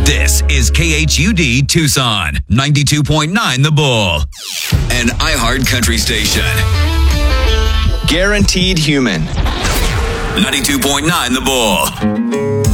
This is KHUD Tucson, 92.9 The Bull, an iHeart country station. Guaranteed Human. 92.9 The Bull.